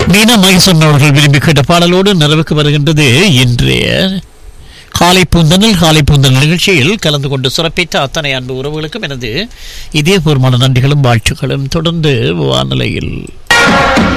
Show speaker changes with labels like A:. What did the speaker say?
A: மீனா மகேஸ்வரன் அவர்கள் விரும்பி கேட்ட பாடலோடு நிறைவுக்கு வருகின்றது இன்றைய காலை பூந்தனல் நிகழ்ச்சியில் கலந்து கொண்டு சிறப்பித்த அத்தனை அன்பு உறவுகளுக்கும் எனது இதயபூர்வமான நன்றிகளும் வாழ்த்துக்களும். தொடர்ந்து வானிலையில்